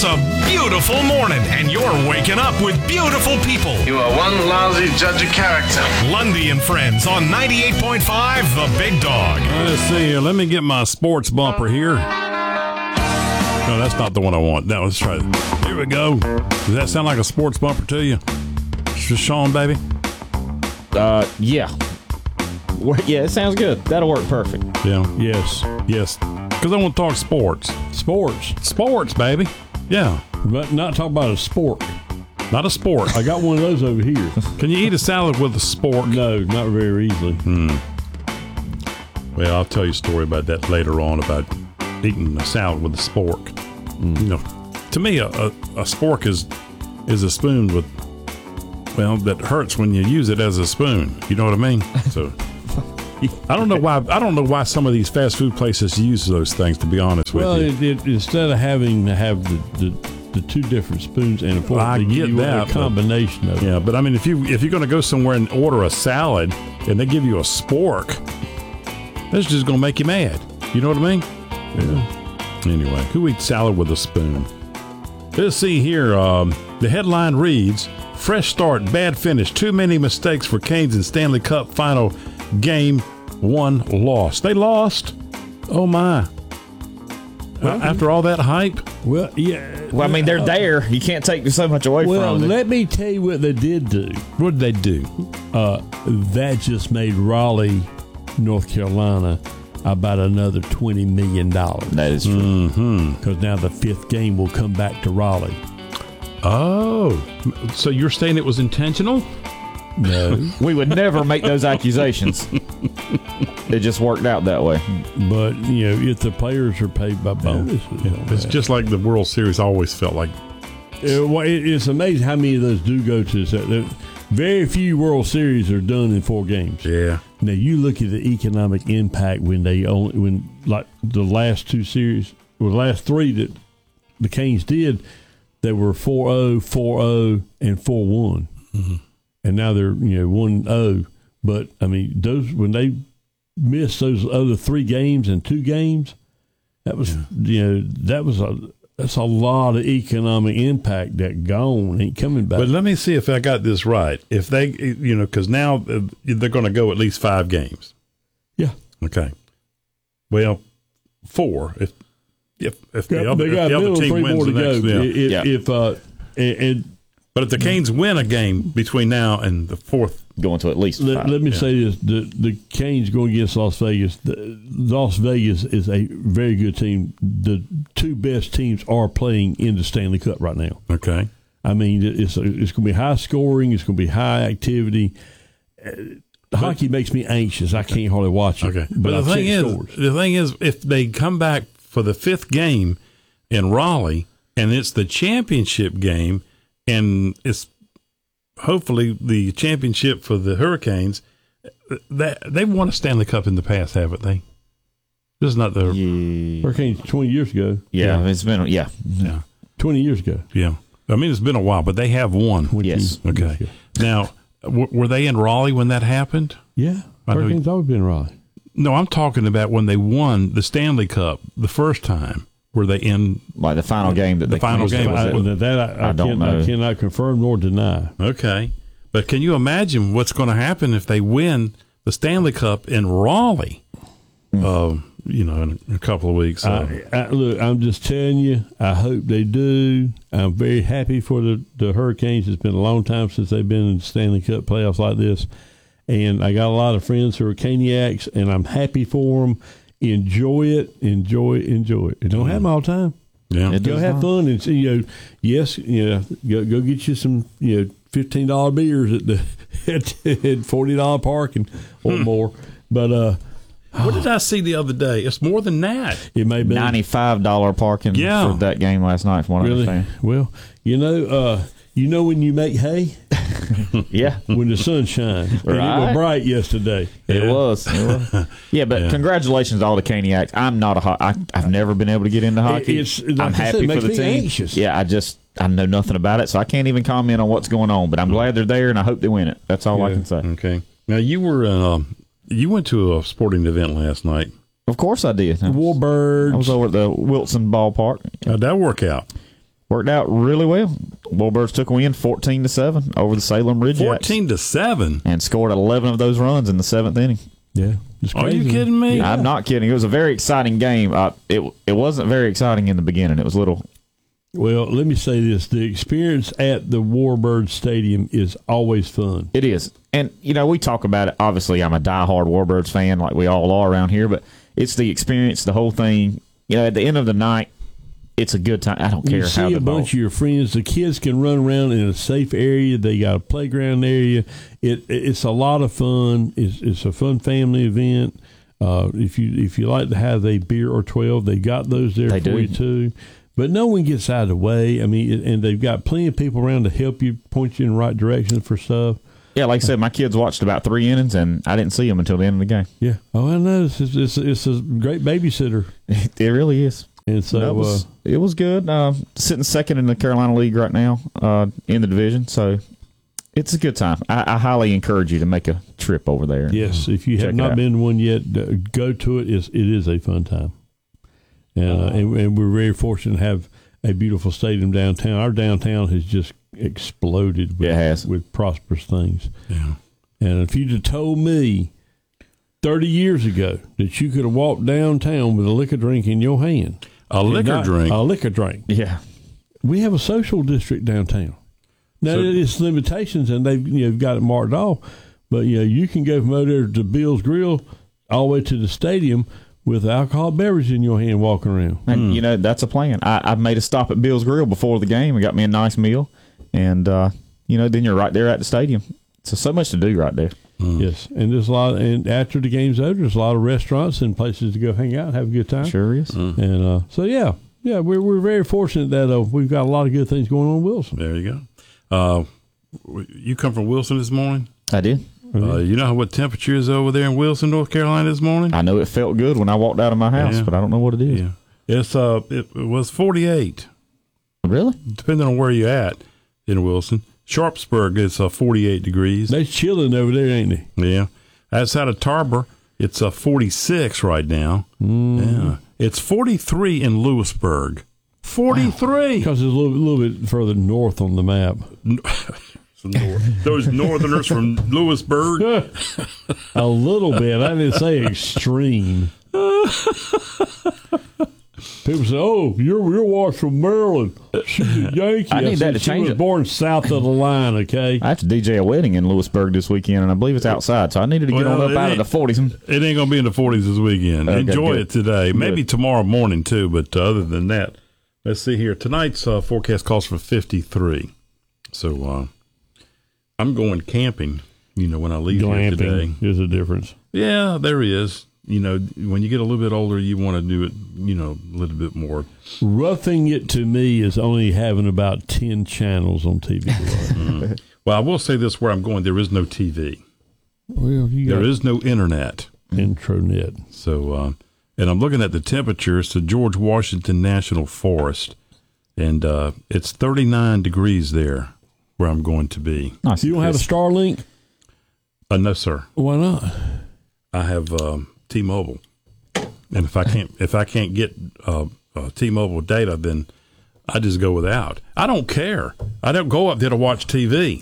It's a beautiful morning, and you're waking up with beautiful people. You are one lousy judge of character. Lundy and Friends on 98.5 The Big Dog. Let's see here. Let me get my sports bumper here. No, that's not the one I want. No, let's try it. Here we go. Does that sound like a sports bumper to you? Sean, baby? Yeah. Yeah, it sounds good. That'll work perfect. Yeah. Yes. Because I want to talk sports. Sports, baby. Yeah. But not talk about a sport. Not a sport. I got one of those over here. Can you eat a salad with a spork? No, not very easily. Well, I'll tell you a story about that later on, about eating a salad with a spork. You know, to me, a spork is a spoon with, well, that hurts when you use it as a spoon. You know what I mean? So I don't know why some of these fast food places use those things, to be honest with you. Well, instead of having to have the two different spoons and a fork, I they get give you that, a combination of it. Yeah, but I mean, if you're going to go somewhere and order a salad and they give you a spork, that's just going to make you mad. You know what I mean? Yeah. Anyway, who eats salad with a spoon? Let's see here. The headline reads, "Fresh start, bad finish. Too many mistakes for Canes in Stanley Cup final game. 1 loss." They lost? Oh, my. After all that hype? Well, yeah. Well, I mean, they're there. You can't take so much away Well, from them. let me tell you what they did do. What did they do? That just made Raleigh, North Carolina, about another $20 million. That is true. Because now the 5th game will come back to Raleigh. Oh, so you're saying it was intentional? No. We would never make those accusations. It just worked out that way. But, you know, if the players are paid by bonuses. It's just like the World Series always felt like. It's amazing how many of those do go to. Very few World Series are done in 4 games. Yeah. Now, you look at the economic impact when like the last 2 series, or the last 3 that the Canes did, they were 4-0, 4-0, and 4-1. And now they're 1-0. But I mean, those when they missed those other 3 games and 2 games, that was that's a lot of economic impact that gone, ain't coming back. But let me see if I got this right. If they, because now they're going to go at least 5 games. Yeah. Okay. Well, 4 if the other team 3 wins more to the go. next. But if the Canes win a game between now and the 4th, Going to at least 5. Let me say this: the Canes going against Las Vegas. Las Vegas is a very good team. The 2 best teams are playing in the Stanley Cup right now. okay. I mean, it's going to be high scoring. It's going to be high activity. Hockey makes me anxious. I can't hardly watch it. Okay. But the thing is, if they come back for the 5th game in Raleigh and it's the championship game and it's hopefully the championship for the Hurricanes, they've won a Stanley Cup in the past, haven't they? This is not the Hurricanes 20 years ago. Yeah, it's been 20 years ago. Yeah. I mean, it's been a while, but they have won. Yes. Okay. Now, were they in Raleigh when that happened? Yeah. Hurricanes always been in Raleigh. No, I'm talking about when they won the Stanley Cup the first time. Were they in like the final game that the final game? I don't know. I cannot confirm nor deny. Okay, but can you imagine what's going to happen if they win the Stanley Cup in Raleigh? In a couple of weeks. Look, I'm just telling you. I hope they do. I'm very happy for the Hurricanes. It's been a long time since they've been in the Stanley Cup playoffs like this, and I got a lot of friends who are Caniacs, and I'm happy for them. Enjoy it. It don't happen all the time. Yeah, go have fun and go get you some $15 beers at the at $40 parking or more. But what did I see the other day? It's more than that. It may be $95 parking for that game last night. From what I understand. Well, when you make hay. Yeah, when the sun shines. Right. And it was bright yesterday. It was. Yeah, but congratulations to all the Caniacs. I'm not I've never been able to get into hockey. I'm happy for the team. Anxious. Yeah, I know nothing about it, so I can't even comment on what's going on. But I'm glad they're there, and I hope they win it. That's all I can say. Okay. Now you went to a sporting event last night. Of course I did. Warbirds. I was over at the Wilson Ballpark. How'd that work out? worked out really well. Warbirds took a win 14-7 over the Salem Ridgejacks. 14-7, and scored 11 of those runs in the 7th inning. Yeah, it's crazy. Are you kidding me? Yeah. I'm not kidding. It was a very exciting game. It wasn't very exciting in the beginning. It was little. Well, let me say this: the experience at the Warbird Stadium is always fun. It is, and we talk about it. Obviously, I'm a diehard Warbirds fan, like we all are around here. But it's the experience, the whole thing. At the end of the night, it's a good time. I don't care you how see a bunch of your friends. The kids can run around in a safe area. They got a playground area. It's a lot of fun. It's a fun family event. If you like to have a beer or 12, they got those there for you too. But no one gets out of the way. I mean, and they've got plenty of people around to help you, point you in the right direction for stuff. Yeah, like I said, my kids watched about 3 innings, and I didn't see them until the end of the game. Yeah. Oh, I know. It's a great babysitter. It really is. And so it was good. Sitting second in the Carolina League right now in the division, so it's a good time. I highly encourage you to make a trip over there. Yes, if you have not been to one yet, go to it. It is a fun time. And we're very fortunate to have a beautiful stadium downtown. Our downtown has just exploded with prosperous things. Yeah. And if you'd have told me 30 years ago that you could have walked downtown with a liquor drink in your hand. A liquor drink? Yeah. We have a social district downtown. Now, it's limitations, and they've got it marked off. But, you can go from over there to Bill's Grill all the way to the stadium with alcohol beverage in your hand walking around. And, that's a plan. I've made a stop at Bill's Grill before the game and got me a nice meal. And, then you're right there at the stadium. So much to do right there. Yes, and there's a lot. And after the game's over, there's a lot of restaurants and places to go hang out and have a good time. Sure is. And we're very fortunate that we've got a lot of good things going on in Wilson. There you go. You come from Wilson this morning? I did. You know what temperature is over there in Wilson, North Carolina this morning? I know it felt good when I walked out of my house, but I don't know what it is. Yeah. It was 48. Really? Depending on where you're at in Wilson. Sharpsburg, it's 48 degrees. They're chilling over there, ain't they? Yeah. Outside of Tarboro, it's 46 right now. Yeah. It's 43 in Lewisburg. 43. Because it's a little bit further north on the map. Those northerners from Lewisburg. A little bit. I didn't say extreme. People say, "Oh, you're watching from Maryland. She's a Yankee." I need that to change. She was born south of the line. Okay. I have to DJ a wedding in Lewisburg this weekend, and I believe it's outside, so I needed to get on up out of the 40s. It ain't gonna be in the 40s this weekend. Okay, enjoy it today. Good. Maybe tomorrow morning too. But other than that, let's see here. Tonight's forecast calls for 53. So I'm going camping. When I leave here today, there's a difference. Yeah, there is. When you get a little bit older, you want to do it, a little bit more. Roughing it to me is only having about 10 channels on TV. Well, I will say this: where I'm going, there is no TV. Well, there is no internet. Intranet. So, and I'm looking at the temperatures to George Washington National Forest, and it's 39 degrees there where I'm going to be. Nice. You don't have a Starlink? No, sir. Why not? I have T-Mobile, and if I can't get T-Mobile data, then I just go without. I don't care. I don't go up there to watch TV.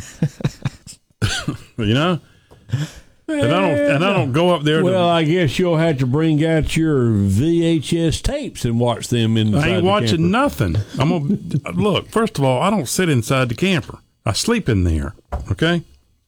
And I don't go up there. Well, I guess you'll have to bring out your VHS tapes and watch them inside the camper. I ain't watching nothing. I'm gonna look. First of all, I don't sit inside the camper. I sleep in there. Okay.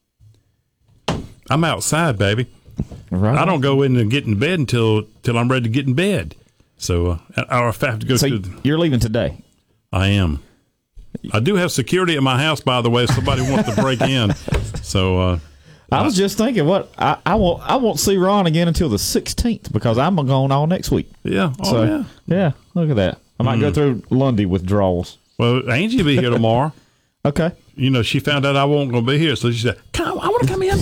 I'm outside, baby. Right. I don't go in and get in bed until I'm ready to get in bed. So I have to go to. You're leaving today. I am. I do have security at my house, by the way. If somebody wants to break in. So I was just thinking, what I won't see Ron again until the 16th because I'm going all next week. Yeah. Oh, so, yeah. Look at that. I might go through Lundy withdrawals. Well, Angie will be here tomorrow. Okay. She found out I wasn't going to be here, so she said, "Come, I want to come in."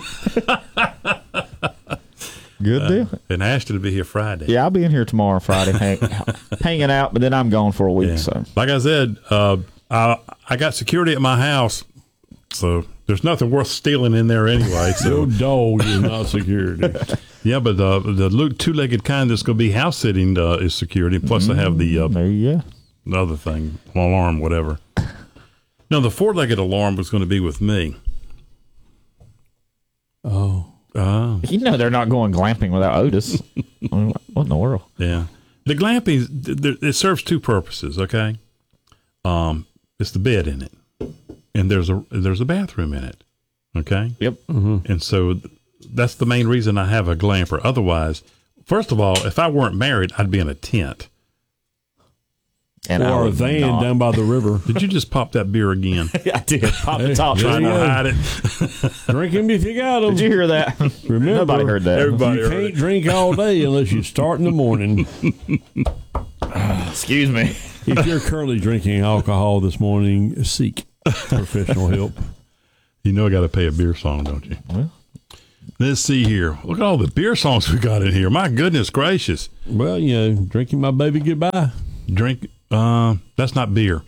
Good deal. And Ashton will be here Friday. Yeah, I'll be in here tomorrow, Friday, hanging out, but then I'm gone for a week. Yeah. So, like I said, I got security at my house, so there's nothing worth stealing in there anyway. So your dog is not security. Yeah, but the two-legged kind that's going to be house sitting is security. Plus, I have the there you go. the other thing, alarm, whatever. No, the four-legged alarm was going to be with me. Oh. You know they're not going glamping without Otis. I mean, what in the world? Yeah. The glamping, it serves two purposes, okay? It's the bed in it, and there's a bathroom in it, okay? Yep. And so that's the main reason I have a glamper. Otherwise, first of all, if I weren't married, I'd be in a tent. And I Or a would van not. down by the river. Did you just pop that beer again? I did. Pop the top. There Trying you to go. hide it. Drink him if you got them. Did you hear that? Remember, Nobody heard that. Everybody you heard can't it. drink all day unless you start in the morning. Excuse me. If you're currently drinking alcohol this morning, seek professional help. You know I got to pay a beer song, don't you? Well. Let's see here. Look at all the beer songs we got in here. My goodness gracious. Well, drinking my baby goodbye. Drink. That's not beer.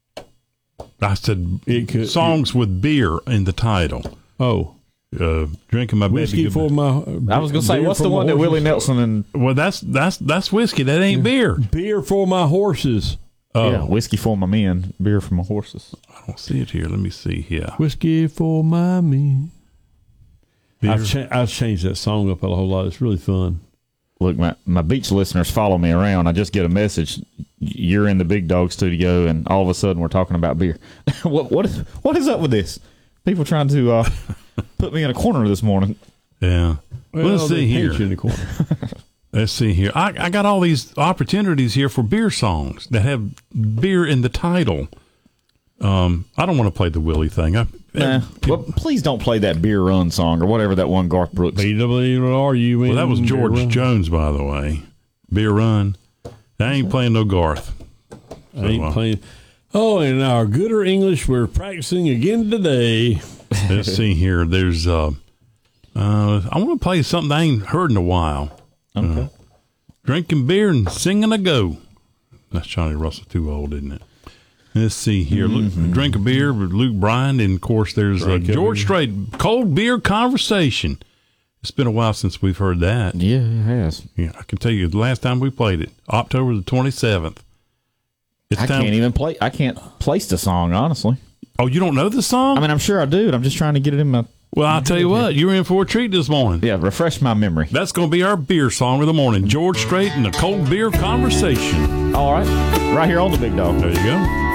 I said It could, songs with beer in the title. Drinking my whiskey baby. for my. I was going to say, beer what's for the my one that horses. Willie Nelson and Well, that's whiskey. That ain't beer. Beer for my horses. Oh, yeah, whiskey for my men, beer for my horses. I don't see it here. Let me see here. Whiskey for my men. Beer. I've changed that song up a whole lot. It's really fun. Look, my beach listeners follow me around. I just get a message. You're in the Big Dog studio, and all of a sudden we're talking about beer. What is up with this? People trying to put me in a corner this morning. Yeah. Well, Let's see they here. paint you in the corner. Let's see here. I got all these opportunities here for beer songs that have beer in the title. I don't want to play the Willie thing. Well, please don't play that Beer Run song or whatever that one Garth Brooks. BWRU. Well, that was George Jones, by the way. Beer Run. I ain't playing no Garth. I ain't playing. Oh, and our gooder English, we're practicing again today. Let's see here. There's I want to play something I ain't heard in a while. Okay. Drinking beer and singing a go. That's Johnny Russell. Too old, isn't it? Let's see here. Drink a beer with Luke Bryan, and of course there's George Strait. Cold beer conversation. It's been a while since we've heard that. Yeah, it has. Yeah, I can tell you the last time we played it, October the 27th. I can't place the song, honestly. Oh, you don't know the song? I mean, I'm sure I do, but I'm just trying to get it in my... Well, I'll tell you what, you're in for a treat this morning. Yeah, refresh my memory. That's going to be our beer song of the morning. George Strait and the Cold Beer Conversation. All right. Right here on the Big Dog. There you go.